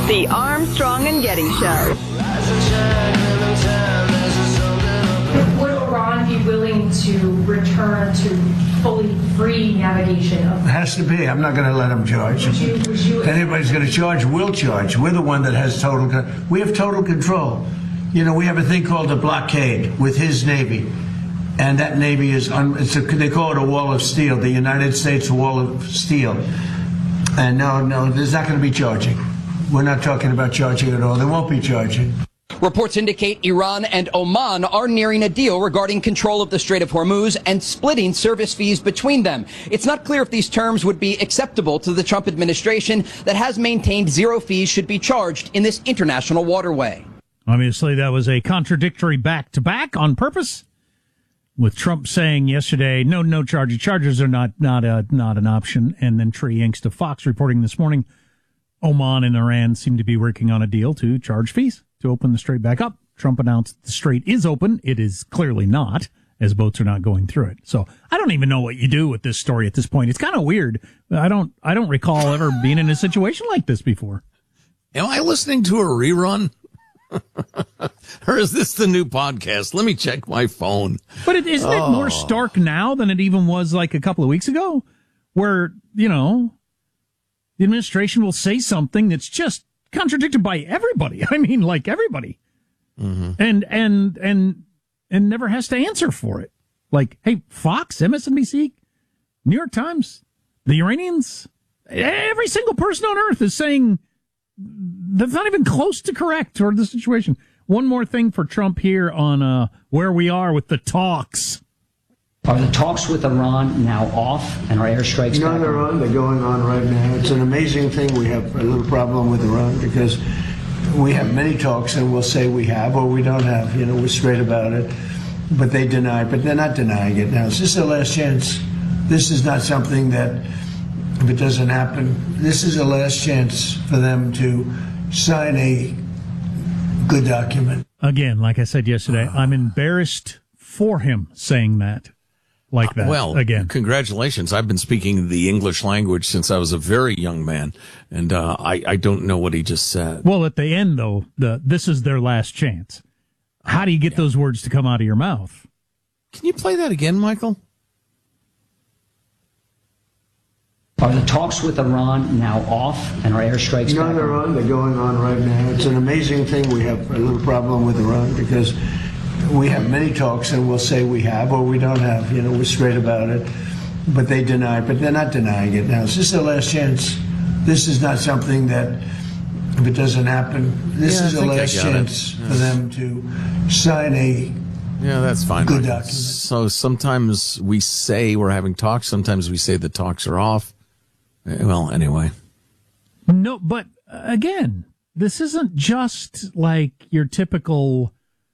The Armstrong and Getty Show. Would Iran be willing to return to fully free navigation of? It has to be. I'm not going to let them charge. If anybody's going to charge, we'll charge. We're the one that has we have total control. You know, we have a thing called a blockade with his Navy. And that Navy is, they call it a wall of steel, the United States wall of steel. And no, there's not going to be charging. We're not talking about charging at all. There won't be charging. Reports indicate Iran and Oman are nearing a deal regarding control of the Strait of Hormuz and splitting service fees between them. It's not clear if these terms would be acceptable to the Trump administration that has maintained zero fees should be charged in this international waterway. Obviously, that was a contradictory back-to-back on purpose, with Trump saying yesterday, no charges. Charges are not an option. And then Trey Yingst of Fox reporting this morning, Oman and Iran seem to be working on a deal to charge fees to open the strait back up. Trump announced the strait is open. It is clearly not, as boats are not going through it. So I don't even know what you do with this story at this point. It's kind of weird. I don't recall ever being in a situation like this before. Am I listening to a rerun? Or is this the new podcast? Let me check my phone. But isn't it more stark now than it even was like a couple of weeks ago? Where, you know, the administration will say something that's just contradicted by everybody. I mean, like everybody. Mm-hmm. And never has to answer for it. Like, hey, Fox, MSNBC, New York Times, the Iranians, every single person on earth is saying that's not even close to correct toward the situation. One more thing for Trump here on where we are with the talks. Are the talks with Iran now off and are airstrikes back on? They're on. They're going on right now. It's an amazing thing. We have a little problem with Iran because we have many talks and we'll say we have or we don't have. You know, we're straight about it. But they deny. But they're not denying it now. Is this their last chance? This is not something that, if it doesn't happen, this is the last chance for them to sign a good document. Again, like I said yesterday, I'm embarrassed for him saying that. Like that. Well, again, congratulations. I've been speaking the English language since I was a very young man, and I don't know what he just said. Well, at the end, though, this is their last chance. How do you get those words to come out of your mouth? Can you play that again, Michael? Are the talks with Iran now off and are airstrikes back on? They're on. They're going on right now. It's an amazing thing. We have a little problem with Iran because we have many talks and we'll say we have or we don't have. You know, we're straight about it. But they deny. But they're not denying it now. Is this their last chance? This is not something that, if it doesn't happen, this is the last chance for them to sign a that's fine. Good document. So sometimes we say we're having talks. Sometimes we say the talks are off. Well, anyway. No, but again, this isn't just like your typical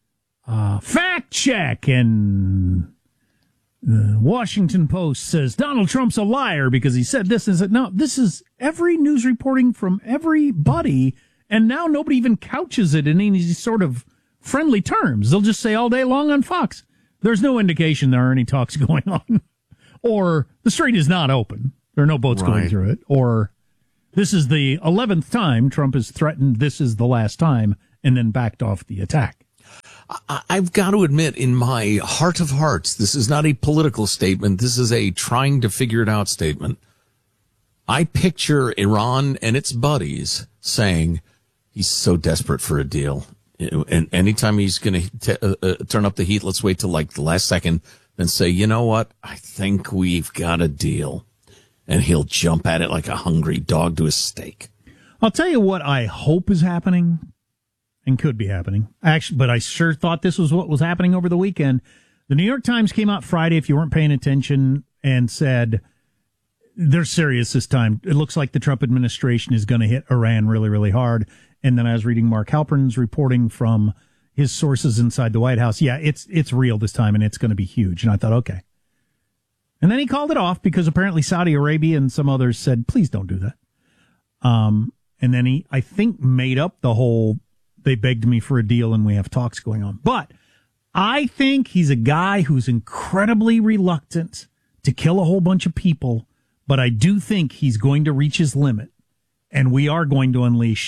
fact check and the Washington Post says Donald Trump's a liar because he said this and said no. This is every news reporting from everybody, and now nobody even couches it in any sort of friendly terms. They'll just say all day long on Fox, there's no indication there are any talks going on, or the strait is not open. There are no boats going through it. Or this is the 11th time Trump has threatened this is the last time and then backed off the attack. I've got to admit, in my heart of hearts, this is not a political statement. This is a trying to figure it out statement. I picture Iran and its buddies saying he's so desperate for a deal. And anytime he's going to turn up the heat, let's wait till like the last second, then say, you know what? I think we've got a deal. And he'll jump at it like a hungry dog to a steak. I'll tell you what I hope is happening and could be happening. Actually, but I sure thought this was what was happening over the weekend. The New York Times came out Friday, if you weren't paying attention, and said they're serious this time. It looks like the Trump administration is going to hit Iran really, really hard. And then I was reading Mark Halpern's reporting from his sources inside the White House. Yeah, it's real this time, and it's going to be huge. And I thought, okay. And then he called it off because apparently Saudi Arabia and some others said, please don't do that. And then he, I think, made up the whole, they begged me for a deal and we have talks going on. But I think he's a guy who's incredibly reluctant to kill a whole bunch of people. But I do think he's going to reach his limit. And we are going to unleash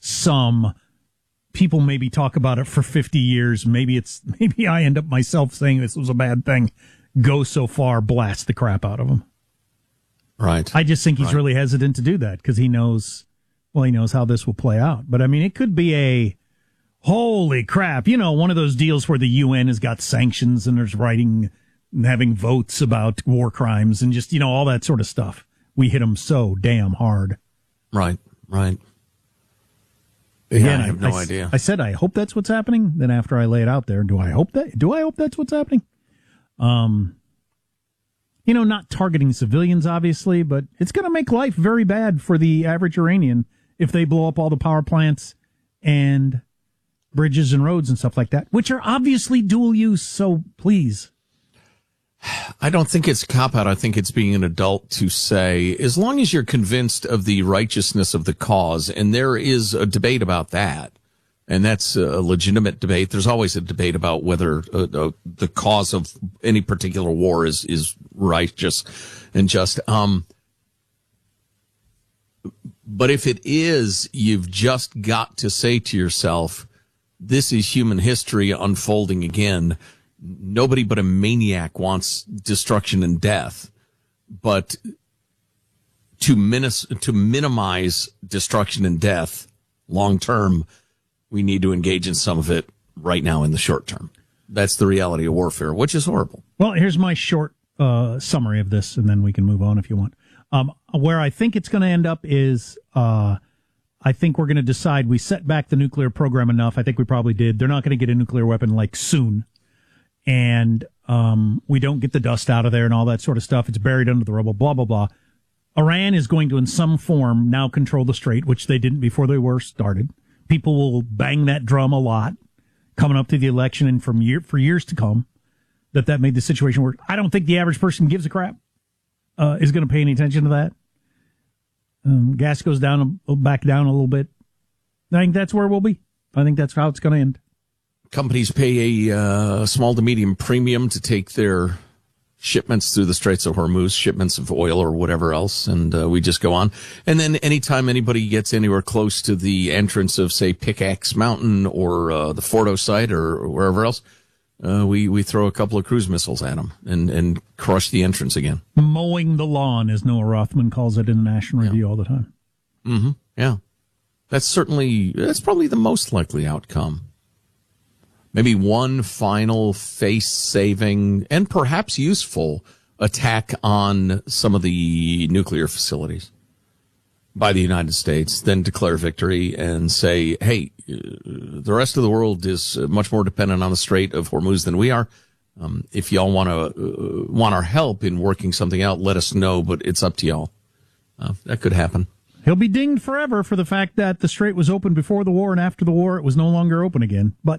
some people maybe talk about it for 50 years. Maybe I end up myself saying this was a bad thing. Go so far, blast the crap out of him. Right. I just think he's really hesitant to do that because he knows how this will play out. But I mean, it could be a holy crap, one of those deals where the UN has got sanctions and there's writing and having votes about war crimes and just, all that sort of stuff. We hit them so damn hard. Right. Again, I have no idea. I said, I hope that's what's happening. Then after I lay it out there, do I hope that's what's happening? Not targeting civilians, obviously, but it's going to make life very bad for the average Iranian if they blow up all the power plants and bridges and roads and stuff like that, which are obviously dual use. So please. I don't think it's a cop-out. I think it's being an adult to say, as long as you're convinced of the righteousness of the cause, and there is a debate about that, and that's a legitimate debate. There's always a debate about whether the cause of any particular war is righteous and just. But if it is, you've just got to say to yourself, this is human history unfolding again. Nobody but a maniac wants destruction and death, but to minimize destruction and death long term, we need to engage in some of it right now in the short term. That's the reality of warfare, which is horrible. Well, here's my short summary of this, and then we can move on if you want. Where I think it's going to end up is I think we're going to decide we set back the nuclear program enough. I think we probably did. They're not going to get a nuclear weapon soon. And we don't get the dust out of there and all that sort of stuff. It's buried under the rubble, blah, blah, blah. Iran is going to, in some form, now control the strait, which they didn't before they were started. People will bang that drum a lot coming up to the election and for years to come that made the situation work. I don't think the average person gives a crap, is going to pay any attention to that. Gas goes back down a little bit. I think that's where we'll be. I think that's how it's going to end. Companies pay a small to medium premium to take their shipments through the Straits of Hormuz, shipments of oil or whatever else, and we just go on. And then anytime anybody gets anywhere close to the entrance of, say, Pickaxe Mountain or the Fordo site or wherever else, we throw a couple of cruise missiles at them and crush the entrance again. Mowing the lawn, as Noah Rothman calls it in the National Review all the time. Mm-hmm. Yeah. That's probably the most likely outcome. Maybe one final face-saving and perhaps useful attack on some of the nuclear facilities by the United States, then declare victory and say, hey, the rest of the world is much more dependent on the Strait of Hormuz than we are. If y'all want our help in working something out, let us know, but it's up to y'all. That could happen. He'll be dinged forever for the fact that the strait was open before the war, and after the war it was no longer open again. But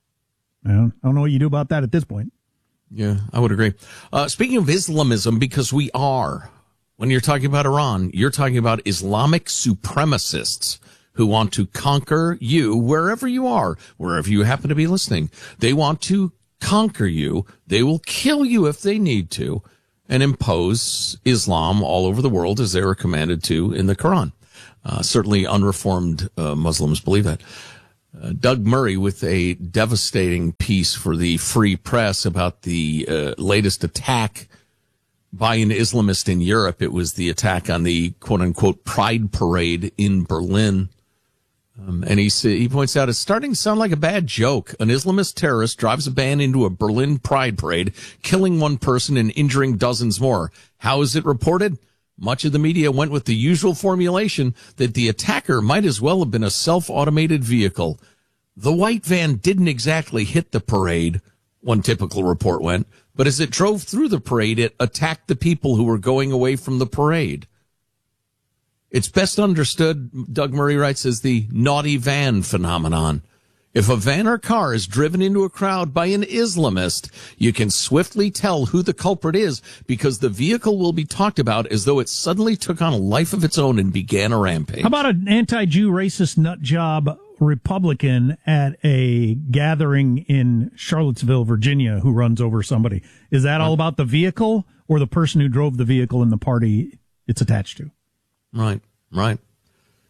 I don't know what you do about that at this point. Yeah, I would agree. Speaking of Islamism, because we are, when you're talking about Iran, you're talking about Islamic supremacists who want to conquer you wherever you are, wherever you happen to be listening. They want to conquer you. They will kill you if they need to and impose Islam all over the world as they were commanded to in the Quran. Certainly unreformed Muslims believe that. Doug Murray with a devastating piece for the Free Press about the latest attack by an Islamist in Europe. It was the attack on the quote-unquote Pride Parade in Berlin. And he points out it's starting to sound like a bad joke. An Islamist terrorist drives a van into a Berlin Pride Parade, killing one person and injuring dozens more. How is it reported? Much of the media went with the usual formulation that the attacker might as well have been a self-automated vehicle. The white van didn't exactly hit the parade, one typical report went, but as it drove through the parade, it attacked the people who were going away from the parade. It's best understood, Doug Murray writes, as the naughty van phenomenon. If a van or car is driven into a crowd by an Islamist, you can swiftly tell who the culprit is because the vehicle will be talked about as though it suddenly took on a life of its own and began a rampage. How about an anti-Jew racist nutjob Republican at a gathering in Charlottesville, Virginia, who runs over somebody? Is that all about the vehicle or the person who drove the vehicle and the party it's attached to? Right.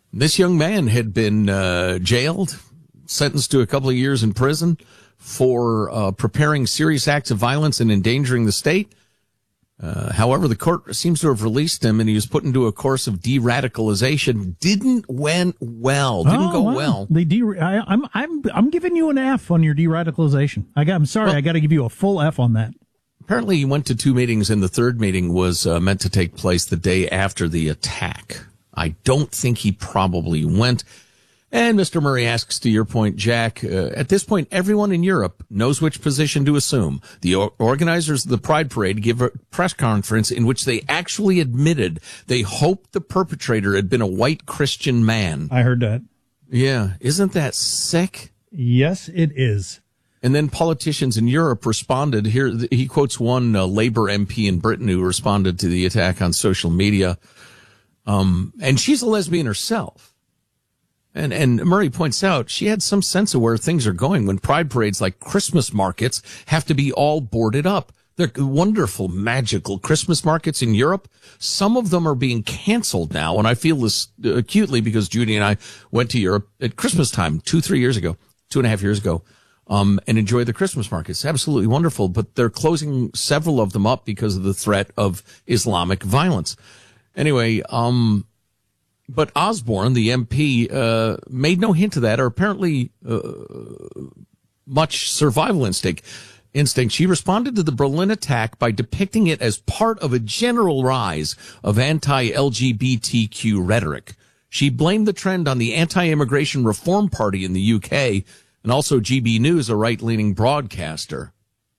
This young man had been jailed, sentenced to a couple of years in prison for preparing serious acts of violence and endangering the state. However, the court seems to have released him, and he was put into a course of de-radicalization. Didn't go well. I'm giving you an F on your de-radicalization. I'm sorry, I got to give you a full F on that. Apparently, he went to 2 meetings, and the third meeting was meant to take place the day after the attack. I don't think he probably went. And Mr. Murray asks, to your point, Jack, at this point, everyone in Europe knows which position to assume. The organizers of the Pride Parade give a press conference in which they actually admitted they hoped the perpetrator had been a white Christian man. I heard that. Yeah. Isn't that sick? Yes, it is. And then politicians in Europe responded. Here, he quotes one Labour MP in Britain who responded to the attack on social media. And she's a lesbian herself. And Murray points out she had some sense of where things are going when pride parades like Christmas markets have to be all boarded up. They're wonderful, magical Christmas markets in Europe. Some of them are being canceled now, and I feel this acutely because Judy and I went to Europe at Christmas time 2.5 years ago, and enjoyed the Christmas markets. Absolutely wonderful, but they're closing several of them up because of the threat of Islamic violence. Anyway, but Osborne, the MP, made no hint of that, or apparently much survival instinct. She responded to the Berlin attack by depicting it as part of a general rise of anti-LGBTQ rhetoric. She blamed the trend on the Anti-Immigration Reform Party in the UK and also GB News, a right-leaning broadcaster.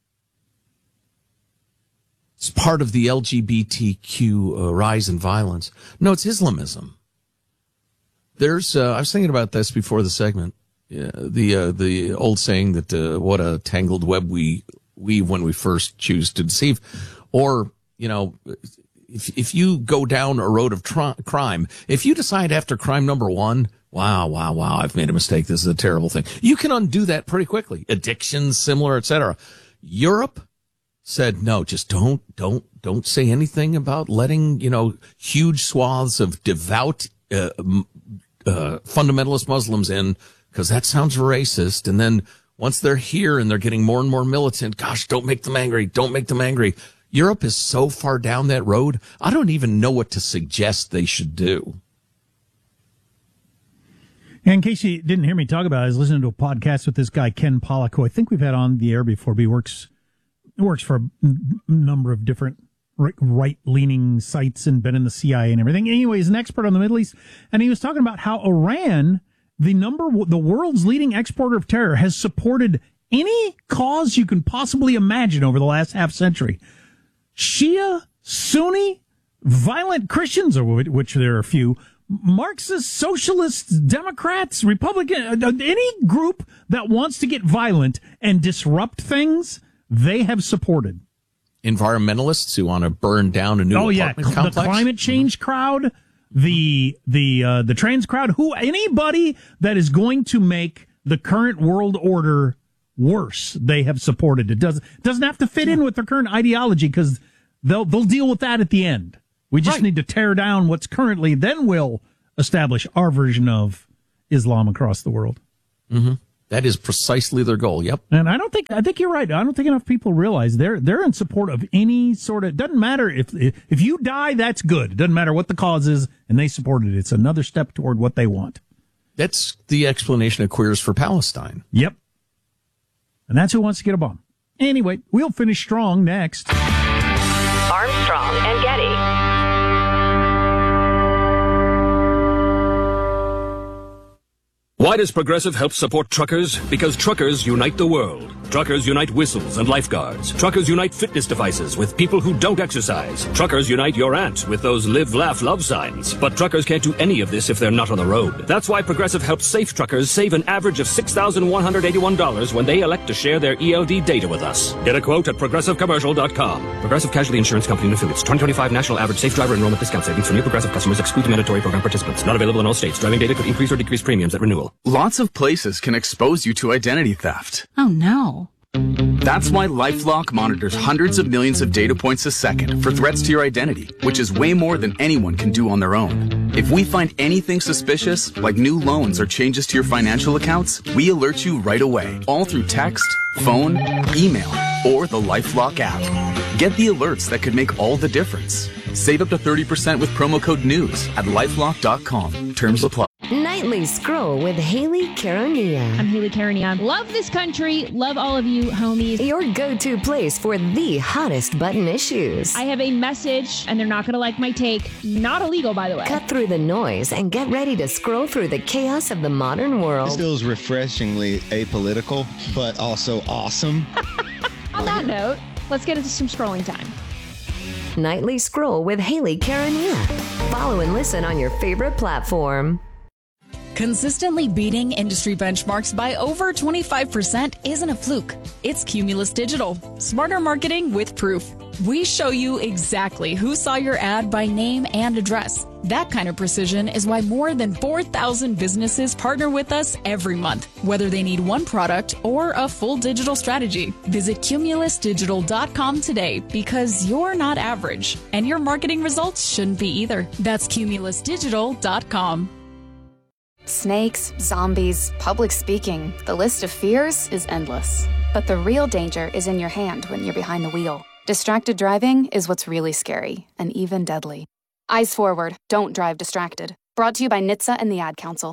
It's part of the LGBTQ rise in violence. No, it's Islamism. There's, I was thinking about this before the segment. The old saying that, what a tangled web we weave when we first choose to deceive. Or, if you go down a road of crime, if you decide after crime number 1, wow, I've made a mistake, this is a terrible thing, you can undo that pretty quickly. Addictions, similar, etc. Europe said, no, just don't say anything about letting, huge swaths of devout, fundamentalist Muslims in, because that sounds racist. And then once they're here and they're getting more and more militant, gosh, don't make them angry. Europe is so far down that road, I don't even know what to suggest they should do. And in case you didn't hear me talk about it, I was listening to a podcast with this guy, Ken Pollack, who I think we've had on the air before, but he works for a number of different right-leaning sites and been in the CIA and everything. Anyway, he's an expert on the Middle East, and he was talking about how Iran, the world's leading exporter of terror, has supported any cause you can possibly imagine over the last half century. Shia, Sunni, violent Christians, of which there are a few, Marxist, socialists, Democrats, Republican, any group that wants to get violent and disrupt things, they have supported. Environmentalists who want to burn down a new apartment complex. The climate change crowd, the trans crowd, anybody that is going to make the current world order worse, they have supported. It doesn't have to fit in with their current ideology, because they'll deal with that at the end. We just need to tear down what's currently, then we'll establish our version of Islam across the world. Mm-hmm. That is precisely their goal. Yep. And I think you're right. I don't think enough people realize they're in support of any sort of, doesn't matter if you die, that's good. It doesn't matter what the cause is, and they supported it. It's another step toward what they want. That's the explanation of Queers for Palestine. Yep. And that's who wants to get a bomb. Anyway, we'll finish strong next. Armstrong and Getty. Why does Progressive help support truckers? Because truckers unite the world. Truckers unite whistles and lifeguards. Truckers unite fitness devices with people who don't exercise. Truckers unite your aunt with those live, laugh, love signs. But truckers can't do any of this if they're not on the road. That's why Progressive helps safe truckers save an average of $6,181 when they elect to share their ELD data with us. Get a quote at ProgressiveCommercial.com. Progressive Casualty Insurance Company and Affiliates. 2025 National Average Safe Driver Enrollment Discount Savings for new Progressive customers exclude mandatory program participants. Not available in all states. Driving data could increase or decrease premiums at renewal. Lots of places can expose you to identity theft. Oh, no. That's why LifeLock monitors hundreds of millions of data points a second for threats to your identity, which is way more than anyone can do on their own. If we find anything suspicious, like new loans or changes to your financial accounts, we alert you right away, all through text, phone, email, or the LifeLock app. Get the alerts that could make all the difference. Save up to 30% with promo code NEWS at LifeLock.com. Terms apply. Nightly Scroll with Haley Carania. I'm Haley Carania. Love this country. Love all of you, homies. Your go-to place for the hottest button issues. I have a message, and they're not going to like my take. Not illegal, by the way. Cut through the noise and get ready to scroll through the chaos of the modern world. This feels refreshingly apolitical, but also awesome. On that note, let's get into some scrolling time. Nightly Scroll with Haley Carania. Follow and listen on your favorite platform. Consistently beating industry benchmarks by over 25% isn't a fluke. It's Cumulus Digital. Smarter marketing with proof. We show you exactly who saw your ad by name and address. That kind of precision is why more than 4,000 businesses partner with us every month, whether they need one product or a full digital strategy. Visit cumulusdigital.com today because you're not average, and your marketing results shouldn't be either. That's cumulusdigital.com. Snakes, zombies, public speaking. The list of fears is endless. But the real danger is in your hand when you're behind the wheel. Distracted driving is what's really scary and even deadly. Eyes forward, don't drive distracted. Brought to you by NHTSA and the Ad Council.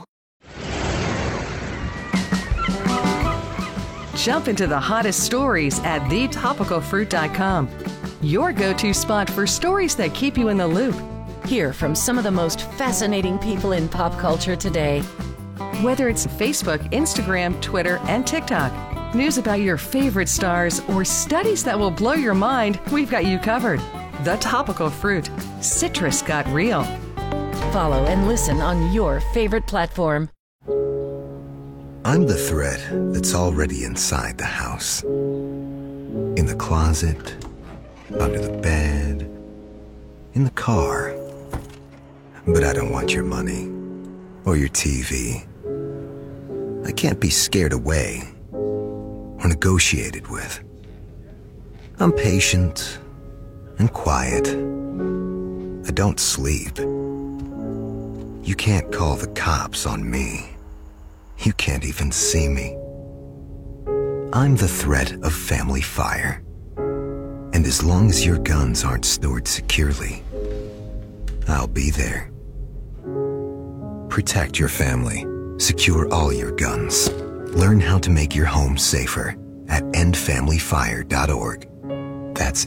Jump into the hottest stories at thetopicalfruit.com. Your go-to spot for stories that keep you in the loop. Hear from some of the most fascinating people in pop culture today. Whether it's Facebook, Instagram, Twitter, and TikTok, news about your favorite stars, or studies that will blow your mind, we've got you covered. The Topical Fruit. Citrus got real. Follow and listen on your favorite platform. I'm the thread that's already inside the house. In the closet, under the bed, in the car. But I don't want your money or your TV. I can't be scared away or negotiated with. I'm patient and quiet. I don't sleep. You can't call the cops on me. You can't even see me. I'm the threat of family fire. And as long as your guns aren't stored securely, I'll be there. Protect your family. Secure all your guns. Learn how to make your home safer at endfamilyfire.org. That's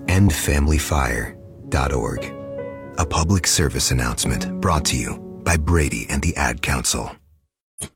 endfamilyfire.org. A public service announcement brought to you by Brady and the Ad Council.